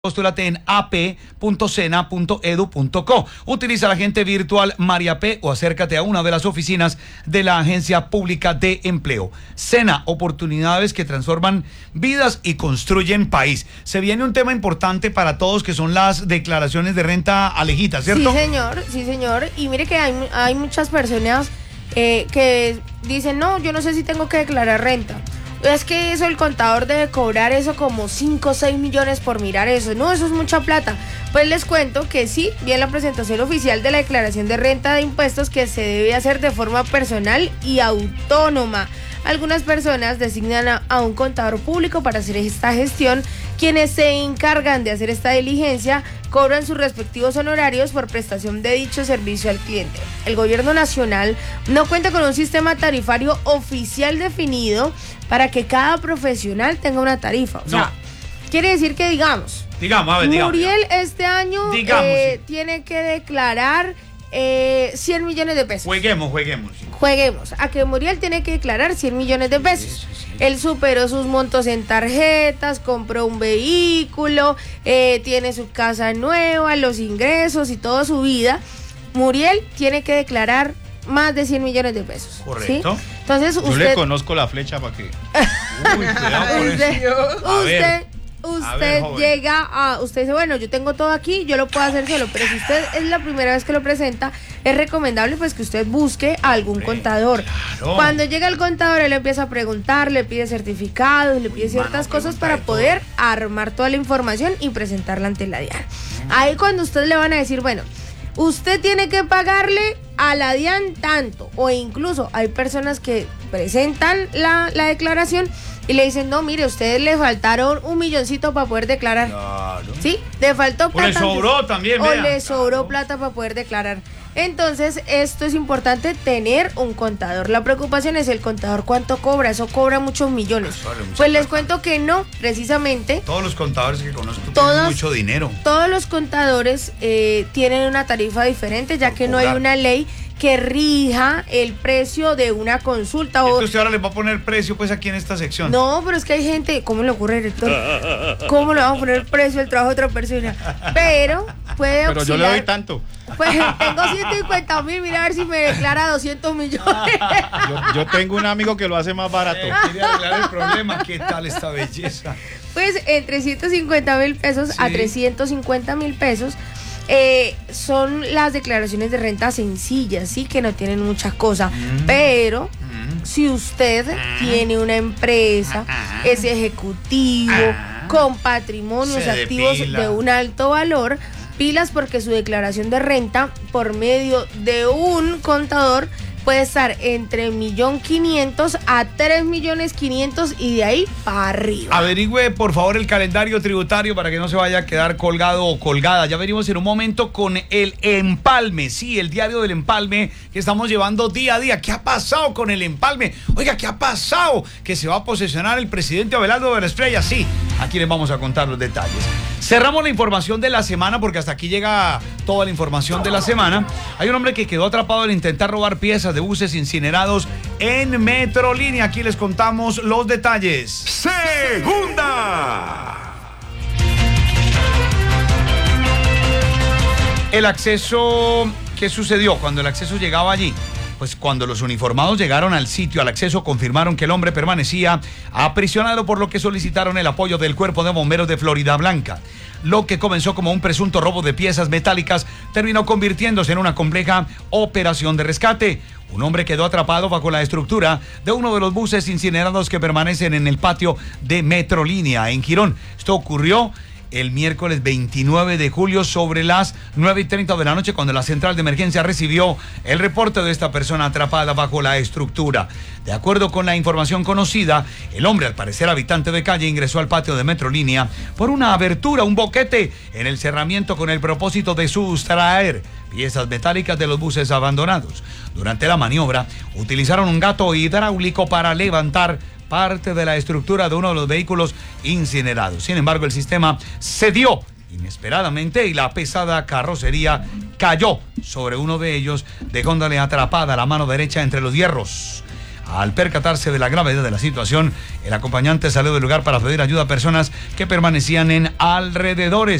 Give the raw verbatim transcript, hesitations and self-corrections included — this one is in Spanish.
Postúlate en a p punto sena punto edu punto co. Utiliza la agente virtual María P o acércate a una de las oficinas de la Agencia Pública de Empleo. Sena, oportunidades que transforman vidas y construyen país. Se viene un tema importante para todos que son las declaraciones de renta alejitas, ¿cierto? Sí, señor, sí, señor. Y mire que hay, hay muchas personas eh, que dicen, no, yo no sé si tengo que declarar renta. Es que eso, el contador debe cobrar eso como cinco o seis millones por mirar eso. No, eso es mucha plata. Pues les cuento que sí, vi en la presentación oficial de la declaración de renta de impuestos que se debe hacer de forma personal y autónoma. Algunas personas designan a, a un contador público para hacer esta gestión. Quienes se encargan de hacer esta diligencia cobran sus respectivos honorarios por prestación de dicho servicio al cliente. El gobierno nacional no cuenta con un sistema tarifario oficial definido para que cada profesional tenga una tarifa. O sea, no. Quiere decir que, digamos, digamos, a ver, digamos, Muriel digamos. este año digamos, eh, sí. tiene que declarar eh, cien millones de pesos. Jueguemos, jueguemos. Sí. Jueguemos. A que Muriel tiene que declarar cien millones de pesos. Sí, sí, sí. Él superó sus montos en tarjetas, compró un vehículo, eh, tiene su casa nueva, los ingresos y toda su vida. Muriel tiene que declarar más de cien millones de pesos. Correcto. ¿Sí? Entonces usted... Yo le conozco la flecha para que... Uy, cuidado con usted, eso. A usted, ver, usted a ver, llega a... Usted dice, bueno, yo tengo todo aquí, yo lo puedo hacer solo. Pero si usted es la primera vez que lo presenta, es recomendable pues que usted busque a algún Hombre, contador. Claro. Cuando llega el contador, él empieza a preguntar, le pide certificados, le pide Uy, ciertas mano, cosas para poder armar toda la información y presentarla ante la DIAN. Mm. Ahí cuando usted le van a decir, bueno, usted tiene que pagarle a la DIAN tanto, o incluso hay personas que presentan la, la declaración y le dicen, no, mire, a ustedes le faltaron un milloncito para poder declarar. Claro. ¿Sí? Le faltó plata. O le sobró también, O vea. le sobró claro. plata para poder declarar. Entonces, esto es importante, tener un contador. La preocupación es el contador, ¿cuánto cobra? Eso cobra muchos millones. Pues, vale, pues les cuento que no, precisamente. Todos los contadores que conozco todos, tienen mucho dinero. Todos los contadores eh, tienen una tarifa diferente, ya Por que cobrar. no hay una ley que rija el precio de una consulta. O... ¿Usted ahora le va a poner precio pues aquí en esta sección? No, pero es que hay gente, ¿cómo le ocurre, director? ¿Cómo le vamos a poner precio al trabajo de otra persona? Pero puede Pero oscilar. yo le doy tanto. Pues tengo ciento cincuenta mil, mira a ver si me declara doscientos millones. Yo, yo tengo un amigo que lo hace más barato. Eh, quería arreglar el problema, ¿qué tal esta belleza? Pues entre ciento cincuenta mil pesos sí. a trescientos cincuenta mil pesos. Eh, son las declaraciones de renta sencillas, sí, que no tienen muchas cosas, mm. pero mm. si usted mm. tiene una empresa, mm. es ejecutivo, mm. con patrimonios Se activos de, de un alto valor, pilas, porque su declaración de renta por medio de un contador puede estar entre un millón quinientos a tres millones quinientos y de ahí para arriba. Averigüe por favor el calendario tributario para que no se vaya a quedar colgado o colgada. Ya venimos en un momento con el empalme, sí, el diario del empalme que estamos llevando día a día. ¿Qué ha pasado con el empalme? Oiga, ¿qué ha pasado? Que se va a posesionar el presidente Abelardo de la Espriella. Sí, aquí les vamos a contar los detalles. Cerramos la información de la semana porque hasta aquí llega toda la información de la semana. Hay un hombre que quedó atrapado al intentar robar piezas de buses incinerados en Metrolínea. Aquí les contamos los detalles. Segunda. El acceso, ¿qué sucedió cuando el acceso llegaba allí? Pues cuando los uniformados llegaron al sitio, al acceso, confirmaron que el hombre permanecía aprisionado, por lo que solicitaron el apoyo del Cuerpo de Bomberos de Florida Blanca. Lo que comenzó como un presunto robo de piezas metálicas terminó convirtiéndose en una compleja operación de rescate. Un hombre quedó atrapado bajo la estructura de uno de los buses incinerados que permanecen en el patio de Metrolínea en Girón. Esto ocurrió el miércoles veintinueve de julio sobre las nueve y treinta de la noche, cuando la central de emergencia recibió el reporte de esta persona atrapada bajo la estructura. De acuerdo con la información conocida, el hombre, al parecer habitante de calle, ingresó al patio de Metrolínea por una abertura, un boquete en el cerramiento, con el propósito de sustraer piezas metálicas de los buses abandonados. Durante la maniobra, utilizaron un gato hidráulico para levantar parte de la estructura de uno de los vehículos incinerados. Sin embargo, el sistema cedió inesperadamente y la pesada carrocería cayó sobre uno de ellos, dejándole atrapada la mano derecha entre los hierros. Al percatarse de la gravedad de la situación, el acompañante salió del lugar para pedir ayuda a personas que permanecían en alrededores.